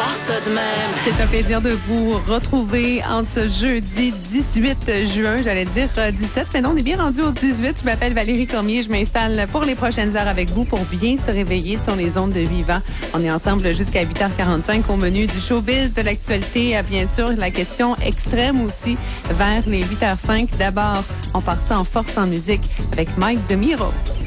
pas ça de même. C'est un plaisir de vous retrouver en ce jeudi 18 juin. J'allais dire 17, mais non, on est bien rendu au 18. Je m'appelle Valérie Cormier. Je m'installe pour les prochaines heures avec vous pour bien se réveiller sur les ondes de Vivant. On est ensemble jusqu'à 8h45 au menu du showbiz, de l'actualité, bien sûr, la question extrême aussi, vers les 8h05. D'abord, on part ça en force en musique avec Mike DeMiro.